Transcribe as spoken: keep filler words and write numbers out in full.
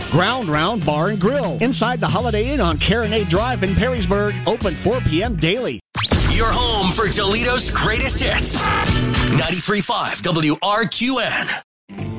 Ground Round Bar and Grill, inside the Holiday Inn on Carronade Drive in Perrysburg, open four p.m. daily. Your home for Toledo's greatest hits. ninety-three point five W R Q N.